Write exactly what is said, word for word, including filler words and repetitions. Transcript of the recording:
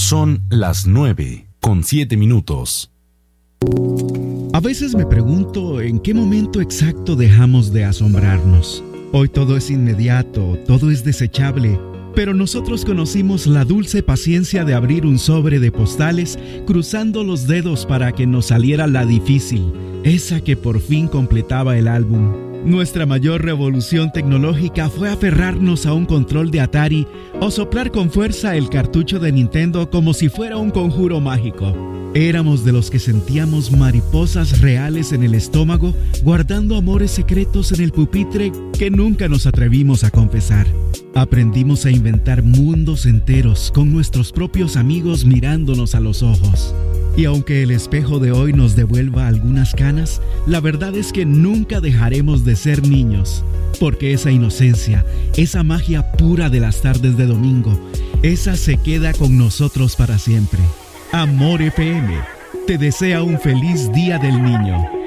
Son las nueve con siete minutos. A veces me pregunto en qué momento exacto dejamos de asombrarnos. Hoy todo es inmediato, todo es desechable, pero nosotros conocimos la dulce paciencia de abrir un sobre de postales, cruzando los dedos para que nos saliera la difícil, esa que por fin completaba el álbum. Nuestra mayor revolución tecnológica fue aferrarnos a un control de Atari o soplar con fuerza el cartucho de Nintendo como si fuera un conjuro mágico. Éramos de los que sentíamos mariposas reales en el estómago, guardando amores secretos en el pupitre que nunca nos atrevimos a confesar. Aprendimos a inventar mundos enteros con nuestros propios amigos mirándonos a los ojos. Y aunque el espejo de hoy nos devuelva algunas canas, la verdad es que nunca dejaremos de ser niños, porque esa inocencia, esa magia pura de las tardes de domingo, esa se queda con nosotros para siempre. Amor F M te desea un feliz Día del Niño.